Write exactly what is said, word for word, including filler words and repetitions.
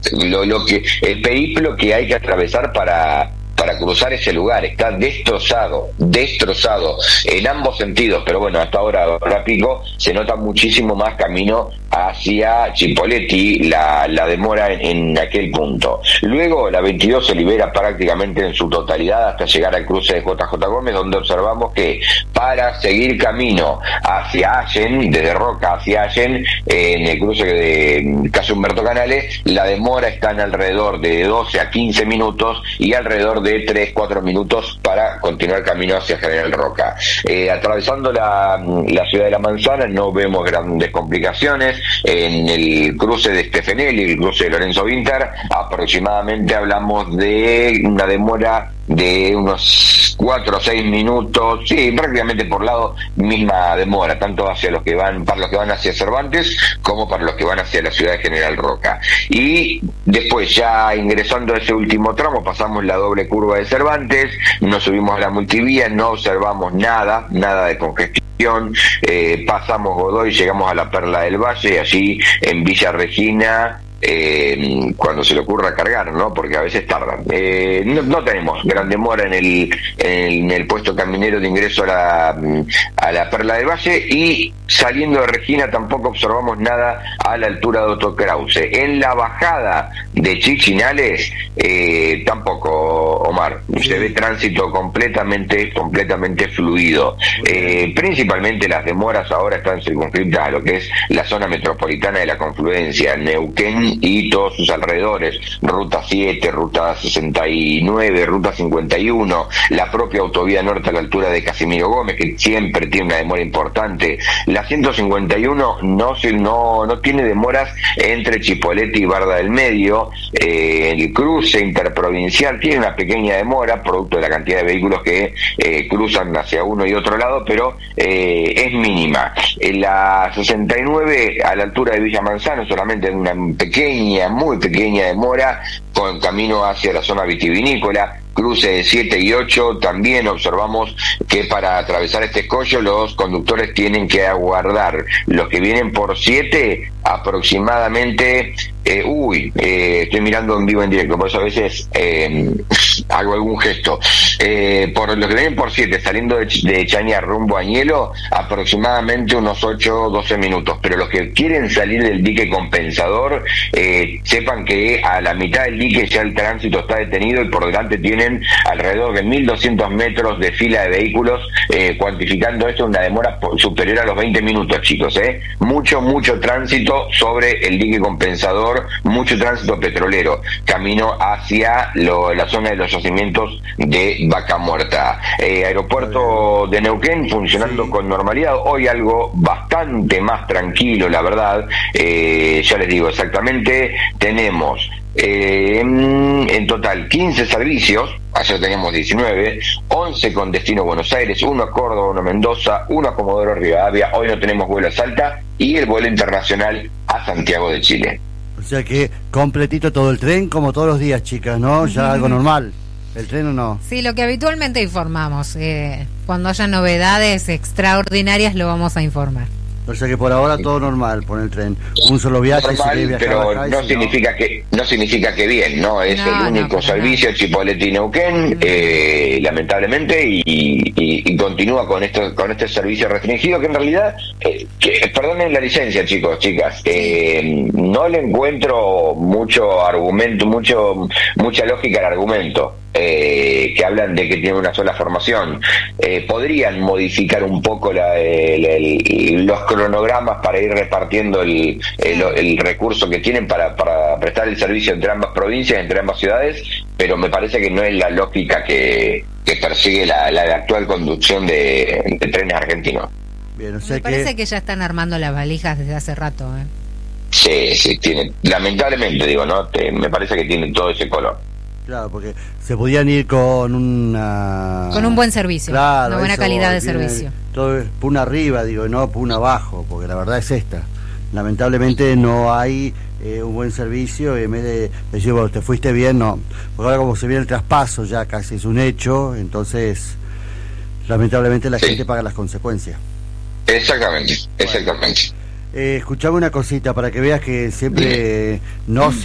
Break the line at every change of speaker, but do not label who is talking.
lo, lo que el periplo que hay que atravesar para para cruzar ese lugar. Está destrozado, destrozado en ambos sentidos, pero bueno, hasta ahora, ahora pico, se nota muchísimo más camino hacia Chipoleti, la, la demora en, en aquel punto. Luego la veintidós se libera prácticamente en su totalidad hasta llegar al cruce de J J Gómez, donde observamos que para seguir camino hacia Allen, desde Roca hacia Allen, eh, en el cruce de calle Humberto Canales, la demora está en alrededor de doce a quince minutos y alrededor de tres a cuatro minutos para continuar camino hacia General Roca. Eh, atravesando la, la ciudad de La Manzana no vemos grandes complicaciones. En el cruce de Stefanelli, el cruce de Lorenzo Vinter, aproximadamente hablamos de una demora de unos cuatro o seis minutos, sí, prácticamente por lado misma demora, tanto hacia los que van, para los que van hacia Cervantes como para los que van hacia la ciudad de General Roca. Y después, ya ingresando a ese último tramo, pasamos la doble curva de Cervantes, nos subimos a la multivía, no observamos nada, nada de congestión. Eh, pasamos Godoy, llegamos a la Perla del Valle, allí en Villa Regina, eh, cuando se le ocurra cargar, ¿no? Porque a veces tardan. Eh, no, no tenemos gran demora en el, en el puesto caminero de ingreso a la, a la Perla del Valle, y saliendo de Regina tampoco observamos nada a la altura de Otto Krause. En la bajada de Chichinales eh, tampoco, Omar, sí. Se ve tránsito completamente, completamente fluido. Eh, principalmente las demoras ahora están circunscritas a lo que es la zona metropolitana de la confluencia, Neuquén y todos sus alrededores, ruta siete, ruta sesenta y nueve, ruta cincuenta y uno, la propia autovía norte a la altura de Casimiro Gómez, que siempre tiene una demora importante. La ciento cincuenta y uno no, no, no tiene demoras entre Chipoleti y Barda del Medio. Eh, el cruce interprovincial tiene una pequeña demora, producto de la cantidad de vehículos que eh, cruzan hacia uno y otro lado, pero eh, es mínima. En la sesenta y nueve, a la altura de Villa Manzano, solamente una pequeña, muy pequeña demora, con camino hacia la zona vitivinícola. Cruce de siete y ocho, también observamos que para atravesar este escollo los conductores tienen que aguardar. Los que vienen por siete, aproximadamente, eh, uy, eh, estoy mirando en vivo en directo, por eso a veces eh, hago algún gesto. Eh, por los que vienen por siete, saliendo de, de Chañar rumbo a Añelo, aproximadamente unos ocho, doce minutos. Pero los que quieren salir del dique compensador, eh, sepan que a la mitad del dique ya el tránsito está detenido y por delante tienen alrededor de mil doscientos metros de fila de vehículos, eh, cuantificando esto una demora superior a los veinte minutos, chicos, eh. Mucho, mucho tránsito sobre el dique compensador, mucho tránsito petrolero, camino hacia lo, la zona de los yacimientos de Vaca Muerta. Eh, aeropuerto de Neuquén funcionando sí. con normalidad, hoy algo bastante más tranquilo, la verdad. Eh, ya les digo exactamente, tenemos Eh, en, en total quince servicios, ayer teníamos diecinueve, once con destino Buenos Aires, uno a Córdoba, uno a Mendoza, uno a Comodoro Rivadavia, hoy no tenemos vuelo a Salta y el vuelo internacional a Santiago de Chile.
O sea que completito todo el tren, como todos los días, chicas, ¿no? Ya algo normal. ¿El tren o no?
Sí, lo que habitualmente informamos. Eh, cuando haya novedades extraordinarias lo vamos a informar.
O sea que por ahora todo normal por el tren. Un solo viaje,
normal,
si
pero
acá,
no significa no. que no significa que bien, ¿no? Es no, el único no, servicio no. Chipoleti Neuquén, no. eh, lamentablemente, y, y, y continúa con esto, con este servicio restringido que en realidad, eh, que, perdonen la licencia, chicos, chicas, eh, no le encuentro mucho argumento, mucho mucha lógica al argumento. Eh, que hablan de que tiene una sola formación. Eh, podrían modificar un poco la, el, el, los cronogramas para ir repartiendo el, el, el recurso que tienen para, para prestar el servicio entre ambas provincias, entre ambas ciudades, pero me parece que no es la lógica que, que persigue la, la actual conducción de, de trenes argentinos.
Bien, o sea
me parece
que...
que ya están armando las valijas desde hace rato, ¿eh?
Sí, sí, tiene, lamentablemente digo, ¿no? Te, me parece que tienen todo ese color.
Claro, porque se podían ir con una...
Con un buen servicio,
claro,
una buena
eso,
calidad de
tiene,
servicio.
Todo es puna arriba, digo, no puna abajo, porque la verdad es esta. Lamentablemente no hay eh, un buen servicio, y en vez de decir, bueno, te fuiste bien, no. Porque ahora como se viene el traspaso, ya casi es un hecho, entonces lamentablemente la sí. gente paga las consecuencias.
Exactamente, exactamente.
Bueno, eh, escuchame una cosita para que veas que siempre no